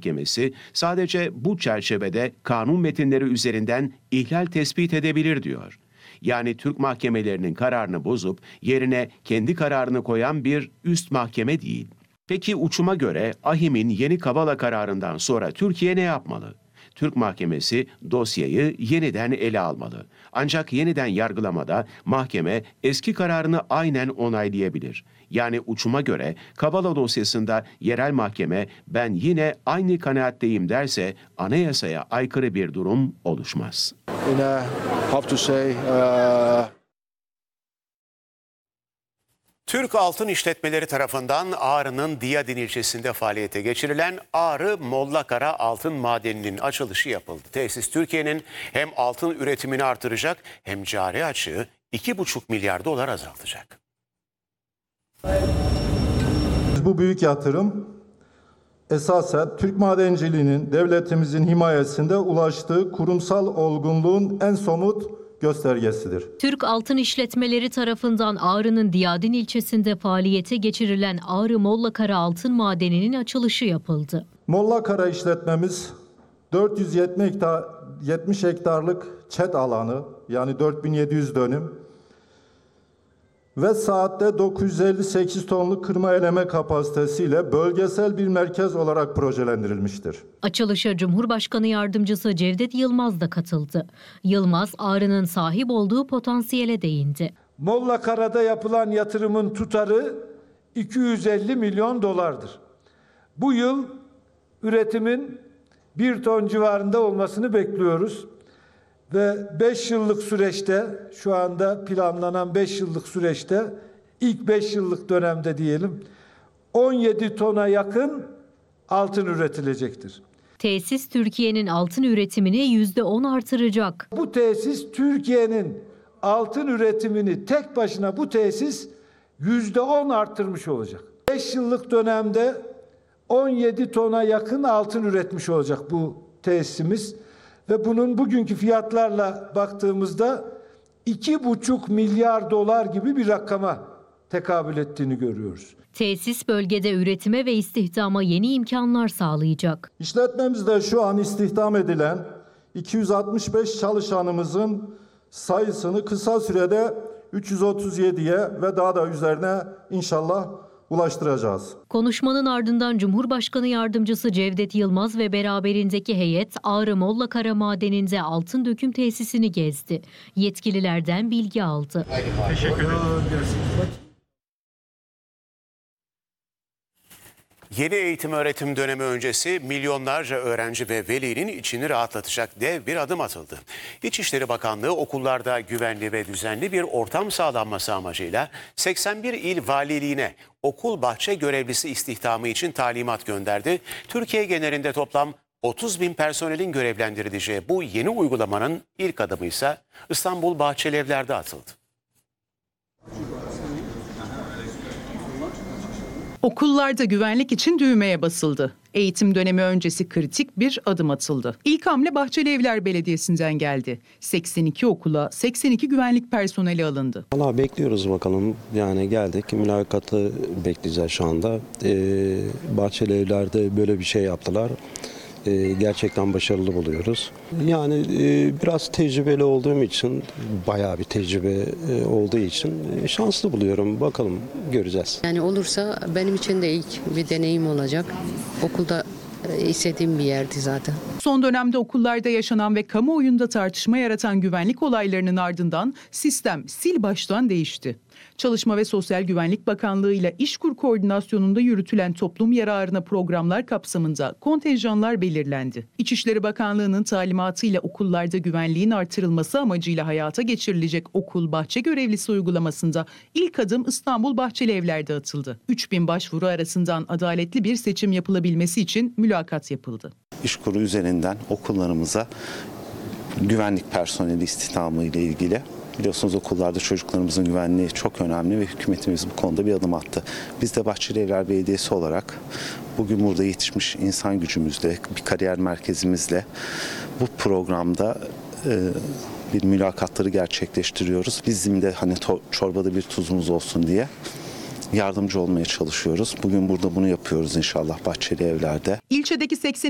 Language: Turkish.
Mahkemesi sadece bu çerçevede kanun metinleri üzerinden ihlal tespit edebilir diyor. Yani Türk mahkemelerinin kararını bozup yerine kendi kararını koyan bir üst mahkeme değil. Peki Uçum'a göre AİHM'in yeni Kavala kararından sonra Türkiye ne yapmalı? Türk mahkemesi dosyayı yeniden ele almalı. Ancak yeniden yargılamada mahkeme eski kararını aynen onaylayabilir. Yani Uçum'a göre Kavala dosyasında yerel mahkeme ben yine aynı kanaatteyim derse anayasaya aykırı bir durum oluşmaz. Türk Altın İşletmeleri tarafından Ağrı'nın Diyadin ilçesinde faaliyete geçirilen Ağrı Mollakara Altın Madeni'nin açılışı yapıldı. Tesis Türkiye'nin hem altın üretimini artıracak hem cari açığı 2,5 milyar dolar azaltacak. Bu büyük yatırım esasen Türk madenciliğinin devletimizin himayesinde ulaştığı kurumsal olgunluğun en somut göstergesidir. Türk Altın İşletmeleri tarafından Ağrı'nın Diyadin ilçesinde faaliyete geçirilen Ağrı Mollakara Altın Madeni'nin açılışı yapıldı. Mollakara işletmemiz 470 hektarlık çet alanı yani 4700 dönüm ve saatte 958 tonluk kırma eleme kapasitesiyle bölgesel bir merkez olarak projelendirilmiştir. Açılışa Cumhurbaşkanı Yardımcısı Cevdet Yılmaz da katıldı. Yılmaz, Ağrı'nın sahip olduğu potansiyele değindi. Mollakara'da yapılan yatırımın tutarı 250 milyon dolardır. Bu yıl üretimin 1 ton civarında olmasını bekliyoruz. Ve 5 yıllık süreçte, şu anda planlanan 5 yıllık süreçte, ilk 5 yıllık dönemde diyelim, 17 tona yakın altın üretilecektir. Tesis Türkiye'nin altın üretimini %10 artıracak. Bu tesis Türkiye'nin altın üretimini tek başına bu tesis %10 arttırmış olacak. 5 yıllık dönemde 17 tona yakın altın üretmiş olacak bu tesisimiz. Ve bunun bugünkü fiyatlarla baktığımızda 2,5 milyar dolar gibi bir rakama tekabül ettiğini görüyoruz. Tesis bölgede üretime ve istihdama yeni imkanlar sağlayacak. İşletmemizde şu an istihdam edilen 265 çalışanımızın sayısını kısa sürede 337'ye ve daha da üzerine inşallah ulaştıracağız. Konuşmanın ardından Cumhurbaşkanı Yardımcısı Cevdet Yılmaz ve beraberindeki heyet Ağrı Mollakara Madeni'nde altın döküm tesisini gezdi. Yetkililerden bilgi aldı. Teşekkür ederim. Yeni eğitim öğretim dönemi öncesi milyonlarca öğrenci ve velinin içini rahatlatacak dev bir adım atıldı. İçişleri Bakanlığı okullarda güvenli ve düzenli bir ortam sağlanması amacıyla 81 il valiliğine okul bahçe görevlisi istihdamı için talimat gönderdi. Türkiye genelinde toplam 30 bin personelin görevlendirileceği bu yeni uygulamanın ilk adımı ise İstanbul Bahçelievler'de atıldı. Okullarda güvenlik için düğmeye basıldı. Eğitim dönemi öncesi kritik bir adım atıldı. İlk hamle Bahçelievler Belediyesi'nden geldi. 82 okula 82 güvenlik personeli alındı. Vallahi bekliyoruz bakalım. Yani geldik. Mülakatı bekleyeceğiz şu anda. Bahçelievler'de böyle bir şey yaptılar. Gerçekten başarılı buluyoruz. Yani biraz tecrübeli olduğum için, bayağı bir tecrübe olduğu için şanslı buluyorum. Bakalım, göreceğiz. Yani olursa benim için de ilk bir deneyim olacak. Okulda istediğim bir yerdi zaten. Son dönemde okullarda yaşanan ve kamuoyunda tartışma yaratan güvenlik olaylarının ardından sistem sil baştan değişti. Çalışma ve Sosyal Güvenlik Bakanlığı ile İşkur koordinasyonunda yürütülen toplum yararına programlar kapsamında kontenjanlar belirlendi. İçişleri Bakanlığı'nın talimatıyla okullarda güvenliğin artırılması amacıyla hayata geçirilecek okul bahçe görevlisi uygulamasında ilk adım İstanbul Bahçelievler'de atıldı. 3000 başvuru arasından adaletli bir seçim yapılabilmesi için mülakat yapıldı. İşkur üzerinden okullarımıza güvenlik personeli istihdamı ile ilgili, biliyorsunuz okullarda çocuklarımızın güvenliği çok önemli ve hükümetimiz bu konuda bir adım attı. Biz de Bahçelievler Belediyesi olarak bugün burada yetişmiş insan gücümüzle, bir kariyer merkezimizle bu programda bir mülakatları gerçekleştiriyoruz. Bizim de hani çorbada bir tuzumuz olsun diye yardımcı olmaya çalışıyoruz. Bugün burada bunu yapıyoruz inşallah Bahçelievler'de. İlçedeki 80